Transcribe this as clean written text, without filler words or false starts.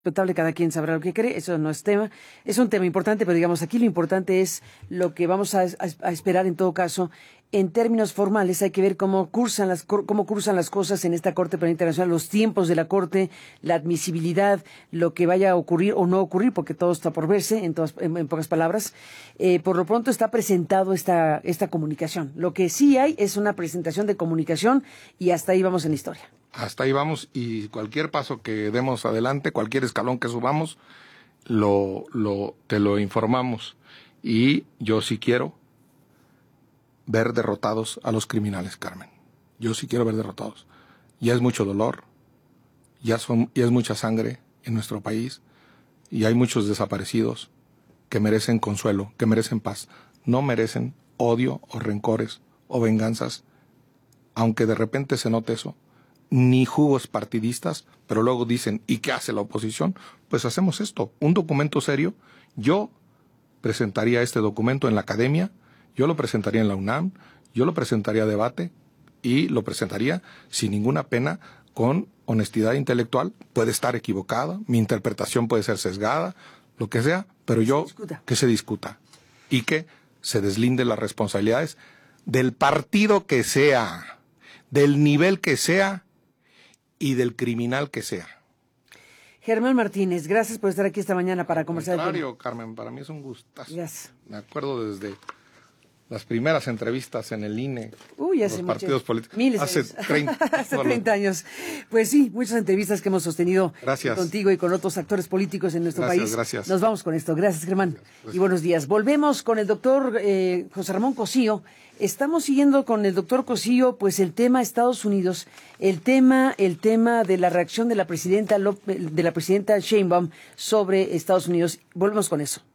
Respetable, cada quien sabrá lo que cree, eso no es tema, es un tema importante, pero digamos aquí lo importante es lo que vamos a esperar en todo caso. En términos formales hay que ver cómo cursan las cosas en esta Corte Penal Internacional, los tiempos de la Corte, la admisibilidad, lo que vaya a ocurrir o no ocurrir, porque todo está por verse, en pocas palabras. Por lo pronto está presentado esta comunicación. Lo que sí hay es una presentación de comunicación y hasta ahí vamos en la historia. Hasta ahí vamos, y cualquier paso que demos adelante, cualquier escalón que subamos, te lo informamos. Y yo sí quiero ver derrotados a los criminales, Carmen. Yo sí quiero ver derrotados. Ya es mucho dolor, ya es mucha sangre en nuestro país, y hay muchos desaparecidos que merecen consuelo, que merecen paz. No merecen odio o rencores o venganzas, aunque de repente se note eso. Ni jugos partidistas, pero luego dicen, ¿y qué hace la oposición? Pues hacemos esto, un documento serio. Yo presentaría este documento en la academia, yo lo presentaría en la UNAM, yo lo presentaría a debate y lo presentaría sin ninguna pena, con honestidad intelectual. Puede estar equivocada, mi interpretación puede ser sesgada, lo que sea, pero que se discuta y que se deslinde las responsabilidades del partido que sea, del nivel que sea y del criminal que sea. Germán Martínez, gracias por estar aquí esta mañana para conversar. Al contrario, Carmen, para mí es un gustazo. Gracias. Me acuerdo desde las primeras entrevistas en el INE, hace los partidos políticos. Hace 30 años. Pues sí, muchas entrevistas que hemos sostenido contigo y con otros actores políticos en nuestro país. Gracias. Nos vamos con esto. Gracias, Germán. Gracias. Y buenos días. Volvemos con el doctor José Ramón Cosío. Estamos siguiendo con el doctor Cosío, pues el tema Estados Unidos, el tema de la reacción de la presidenta Sheinbaum sobre Estados Unidos. Volvemos con eso.